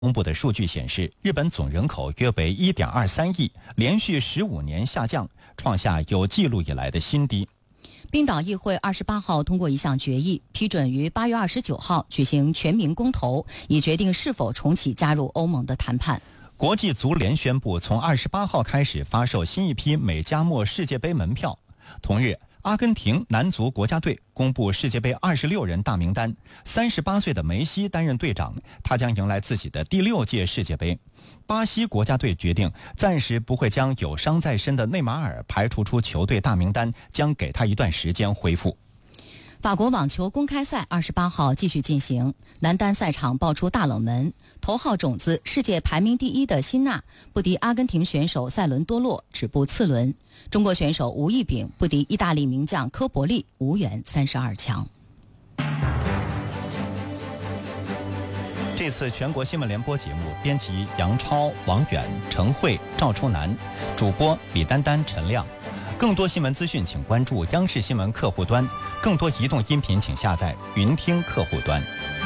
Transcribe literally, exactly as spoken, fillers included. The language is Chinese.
公布的数据显示，日本总人口约为 一点二三亿，连续十五年下降，创下有记录以来的新低。 冰岛议会二十八号通过一项决议，批准于八月二十九号举行全民公投，以决定是否重启加入欧盟的谈判。 国际足联宣布，从二十八号开始发售新一批美加墨世界杯门票。同日，阿根廷男足国家队公布世界杯二十六人大名单，三十八岁的梅西担任队长，他将迎来自己的第六届世界杯。巴西国家队决定暂时不会将有伤在身的内马尔排除出球队大名单，将给他一段时间恢复。 法国网球公开赛二十八号继续进行，男单赛场爆出大冷门，头号种子世界排名第一的辛纳不敌阿根廷选手塞伦多洛，止步次轮。中国选手吴亦丙不敌意大利名将科伯利，无缘三十二强。 这次全国新闻联播节目编辑杨超、王远、程慧、赵初南，主播李丹丹、陈亮。更多新闻资讯请关注央视新闻客户端，更多移动音频请下载云听客户端。